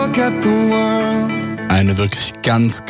Eine wirklich ganz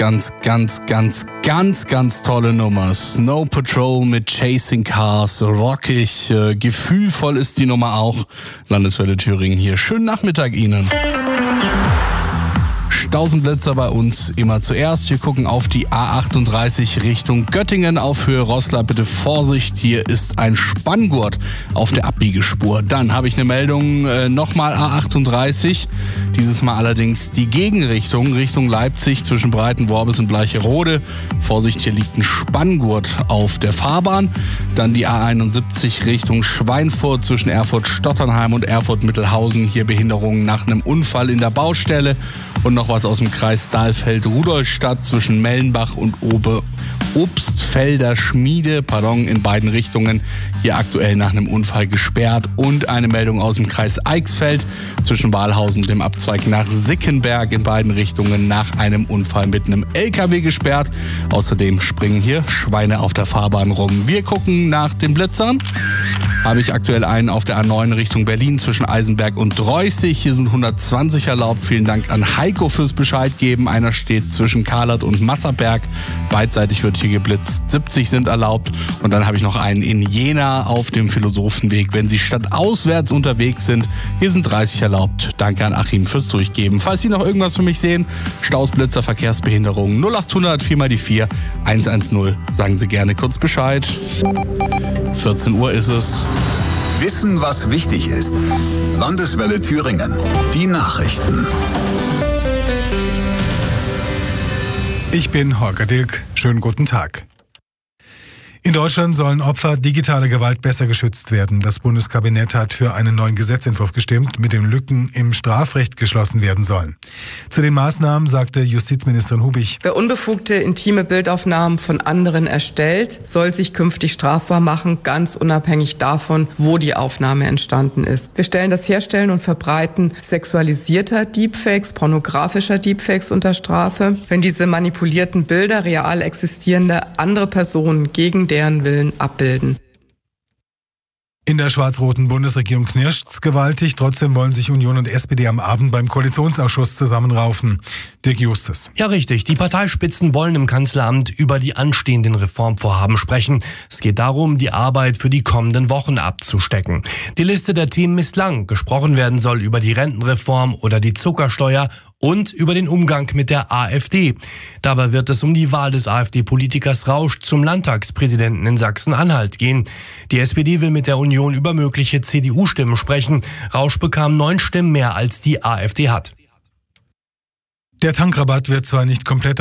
tolle Nummer. Snow Patrol mit Chasing Cars, rockig, gefühlvoll ist die Nummer auch. Landeswelle Thüringen hier. Schönen Nachmittag Ihnen. Stausenblitzer bei uns immer zuerst. Wir gucken auf die A38 Richtung Göttingen auf Höhe Roßla. Bitte Vorsicht, hier ist ein Spanngurt auf der Abbiegespur. Dann habe ich eine Meldung, nochmal A38. Dieses Mal allerdings die Gegenrichtung, Richtung Leipzig zwischen Breitenworbis und Bleicherode. Vorsicht, hier liegt ein Spanngurt auf der Fahrbahn. Dann die A71 Richtung Schweinfurt zwischen Erfurt-Stotternheim und Erfurt-Mittelhausen. Hier Behinderungen nach einem Unfall in der Baustelle. Und noch was aus dem Kreis Saalfeld-Rudolstadt zwischen Mellenbach und Obstfelder Schmiede, in beiden Richtungen, hier aktuell nach einem Unfall gesperrt. Und eine Meldung aus dem Kreis Eichsfeld zwischen Wahlhausen und dem Abzweig nach Sickenberg, in beiden Richtungen nach einem Unfall mit einem LKW gesperrt. Außerdem springen hier Schweine auf der Fahrbahn rum. Wir gucken nach den Blitzern. Habe ich aktuell einen auf der A9 Richtung Berlin zwischen Eisenberg und Dreußig. Hier sind 120 erlaubt. Vielen Dank an Heiko fürs Bescheid geben. Einer steht zwischen Karlert und Masserberg. Beidseitig wird hier geblitzt. 70 sind erlaubt. Und dann habe ich noch einen in Jena auf dem Philosophenweg. Wenn Sie stadtauswärts unterwegs sind, hier sind 30 erlaubt. Danke an Achim fürs Durchgeben. Falls Sie noch irgendwas für mich sehen, Staus, Blitzer, Verkehrsbehinderungen 0800 4 mal die 4 110. Sagen Sie gerne kurz Bescheid. 14 Uhr ist es. Wissen, was wichtig ist. Landeswelle Thüringen. Die Nachrichten. Ich bin Holger Dilk. Schönen guten Tag. In Deutschland sollen Opfer digitaler Gewalt besser geschützt werden. Das Bundeskabinett hat für einen neuen Gesetzentwurf gestimmt, mit dem Lücken im Strafrecht geschlossen werden sollen. Zu den Maßnahmen sagte Justizministerin Hubig: Wer unbefugte intime Bildaufnahmen von anderen erstellt, soll sich künftig strafbar machen, ganz unabhängig davon, wo die Aufnahme entstanden ist. Wir stellen das Herstellen und Verbreiten sexualisierter Deepfakes, pornografischer Deepfakes unter Strafe, wenn diese manipulierten Bilder real existierende andere Personen gegen deren Willen abbilden. In der schwarz-roten Bundesregierung knirscht's gewaltig. Trotzdem wollen sich Union und SPD am Abend beim Koalitionsausschuss zusammenraufen. Dirk Justus. Ja, richtig. Die Parteispitzen wollen im Kanzleramt über die anstehenden Reformvorhaben sprechen. Es geht darum, die Arbeit für die kommenden Wochen abzustecken. Die Liste der Themen ist lang. Gesprochen werden soll über die Rentenreform oder die Zuckersteuer und über den Umgang mit der AfD. Dabei wird es um die Wahl des AfD-Politikers Rausch zum Landtagspräsidenten in Sachsen-Anhalt gehen. Die SPD will mit der Union über mögliche CDU-Stimmen sprechen. Rausch bekam 9 Stimmen mehr, als die AfD hat. Der Tankrabatt wird zwar nicht komplett